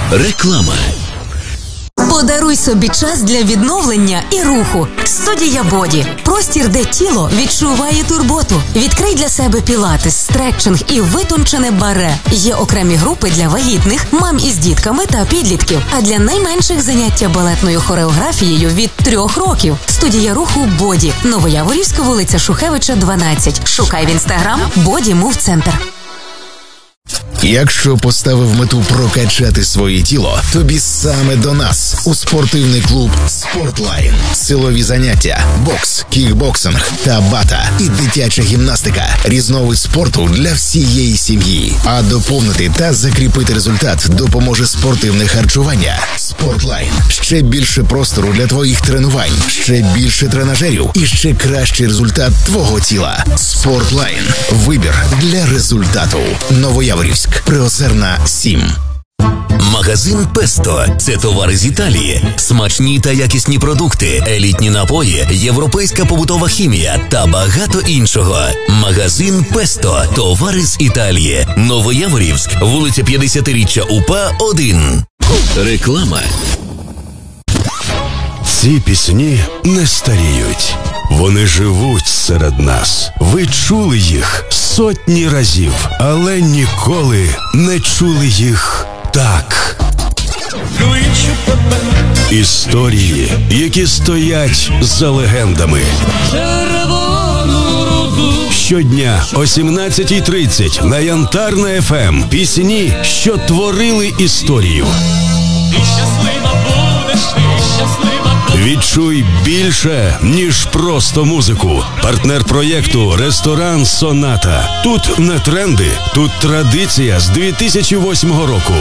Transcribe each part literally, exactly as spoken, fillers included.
Реклама. Подаруй собі час для відновлення і руху. Студія Боді. Простір, де тіло відчуває турботу. Відкрий для себе пілатес, стретчинг і витончене баре. Є окремі групи для вагітних, мам із дітками та підлітків. А для найменших заняття балетною хореографією від трьох років. Студія руху Боді. Новояворівська, вулиця Шухевича, дванадцять. Шукай в інстаграм Боді Мув Центр. Якщо поставив мету прокачати своє тіло, тобі саме до нас у спортивний клуб «Спортлайн». Силові заняття, бокс, кікбоксинг, табата і дитяча гімнастика. Різновид спорту для всієї сім'ї. А доповнити та закріпити результат допоможе спортивне харчування. «Спортлайн». Ще більше простору для твоїх тренувань, ще більше тренажерів і ще кращий результат твого тіла. «Спортлайн». Вибір для результату. Новояворівськ. Приозерна, сім. Магазин «Песто» – це товари з Італії. Смачні та якісні продукти, елітні напої, європейська побутова хімія та багато іншого. Магазин «Песто» – товари з Італії. Новояворівськ, вулиця п'ятдесятиріччя УПА, один. Реклама. Ці пісні не старіють. Вони живуть серед нас. Ви чули їх сотні разів, але ніколи не чули їх так. Історії, які стоять за легендами. Щодня о сімнадцятій тридцять на Янтарна еф ем пісні, що творили історію. І щаслива будеш ти, щаслива. Відчуй більше, ніж просто музику. Партнер проєкту «Ресторан Соната». Тут не тренди, тут традиція з дві тисячі восьмого року.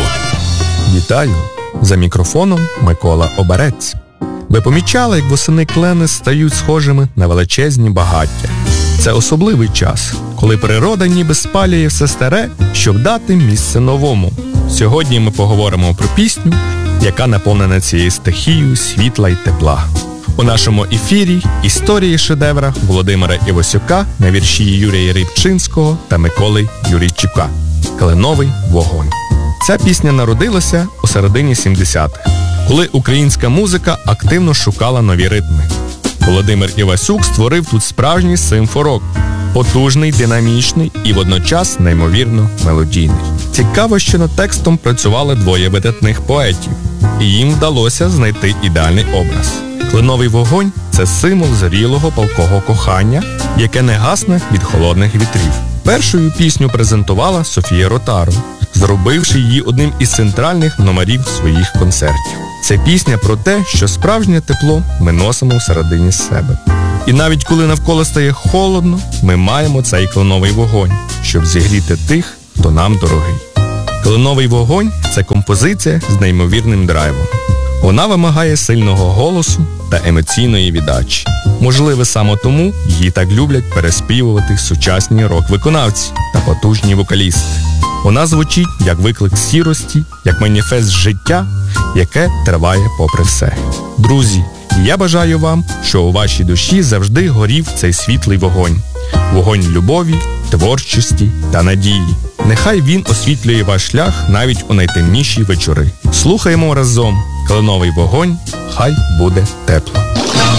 Вітаю! За мікрофоном Микола Оберець. Ви помічали, як восени клени стають схожими на величезні багаття? Це особливий час, коли природа ніби спалює все старе, щоб дати місце новому. Сьогодні ми поговоримо про пісню, яка наповнена цією стихією світла й тепла. У нашому ефірі історії шедевра Володимира Івасюка на вірші Юрія Рибчинського та Миколи Юрійчука «Кленовий вогонь». Ця пісня народилася у середині сімдесятих, коли українська музика активно шукала нові ритми. Володимир Івасюк створив тут справжній симфорок, потужний, динамічний і водночас неймовірно мелодійний. Цікаво, що над текстом працювали двоє видатних поетів, і їм вдалося знайти ідеальний образ. Кленовий вогонь – це символ зрілого палкого кохання, яке не гасне від холодних вітрів. Першою пісню презентувала Софія Ротару, зробивши її одним із центральних номерів своїх концертів. Це пісня про те, що справжнє тепло ми носимо всередині себе. І навіть коли навколо стає холодно, ми маємо цей кленовий вогонь, щоб зігріти тих, хто нам дорогий. Кленовий вогонь – це композиція з неймовірним драйвом. Вона вимагає сильного голосу та емоційної віддачі. Можливо, саме тому її так люблять переспівувати сучасні рок-виконавці та потужні вокалісти. Вона звучить як виклик сірості, як маніфест життя, яке триває попри все. Друзі, я бажаю вам, що у вашій душі завжди горів цей світлий вогонь. Вогонь любові, творчості та надії. Нехай він освітлює ваш шлях навіть у найтемніші вечори. Слухаємо разом «Кленовий вогонь», хай буде тепло.